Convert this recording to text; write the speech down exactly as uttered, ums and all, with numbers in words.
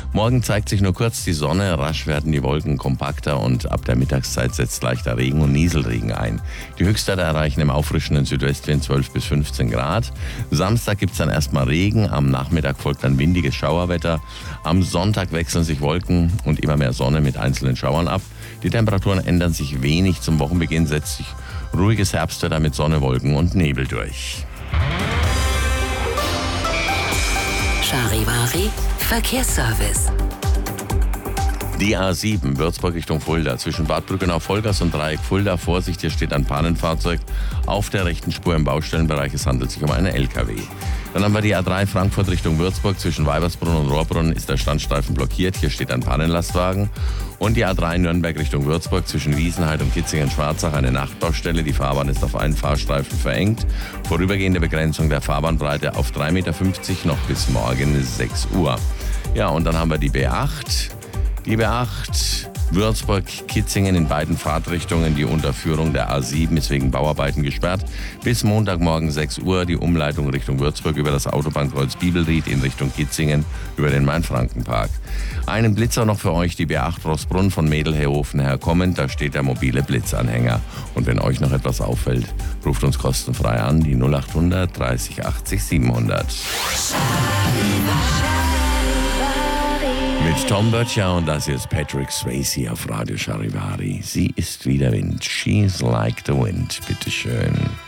Morgen zeigt sich nur kurz die Sonne, rasch werden die Wolken kompakter und ab der Mittagszeit setzt leichter Regen und Nieselregen ein. Die Höchstwerte erreichen im auffrischenden Südwestwind zwölf bis fünfzehn Grad. Samstag gibt es dann erstmal Regen, am Nachmittag folgt dann windiges Schauerwetter. Am Sonntag wechseln sich Wolken und immer mehr Sonne mit einzelnen Schauern ab. Die Temperaturen ändern sich wenig, zum Wochenbeginn setzt sich ruhiges Herbstwetter mit Sonne, Wolken und Nebel durch. Charivari Verkehrsservice. Die A sieben, Würzburg Richtung Fulda, zwischen Bad Brückenau-Vollgas und Dreieck Fulda. Vorsicht, hier steht ein Pannenfahrzeug auf der rechten Spur im Baustellenbereich. Es handelt sich um einen L K W. Dann haben wir die A drei Frankfurt Richtung Würzburg. Zwischen Weibersbrunn und Rohrbrunn ist der Standstreifen blockiert. Hier steht ein Pannenlastwagen. Und die A drei Nürnberg Richtung Würzburg zwischen Wiesenheid und Kitzingen-Schwarzach eine Nachtbaustelle. Die Fahrbahn ist auf einen Fahrstreifen verengt. Vorübergehende Begrenzung der Fahrbahnbreite auf drei Meter fünfzig noch bis morgen sechs Uhr. Ja, und dann haben wir die B acht. Die B acht Würzburg-Kitzingen in beiden Fahrtrichtungen. Die Unterführung der A sieben ist wegen Bauarbeiten gesperrt. Bis Montagmorgen sechs Uhr die Umleitung Richtung Würzburg über das Autobahnkreuz Bibelried in Richtung Kitzingen über den Main-Franken-Park. Einen Blitzer noch für euch, die B acht Rossbrunn von Mädelherhofen her kommend. Da steht der mobile Blitzanhänger. Und wenn euch noch etwas auffällt, ruft uns kostenfrei an, die null acht hundert dreißig achtzig siebenhundert. Mit Tom Böttcher und das ist Patrick Swayze auf Radio Charivari. Sie ist wie der Wind. She's like the wind. Bitteschön.